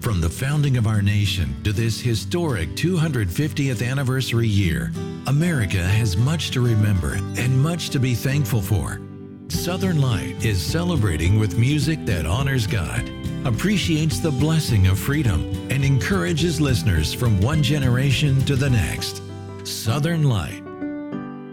From the founding of our nation to this historic 250th anniversary year, America has much to remember and much to be thankful for. Southern Light is celebrating with music that honors God, appreciates the blessing of freedom, and encourages listeners from one generation to the next. Southern Light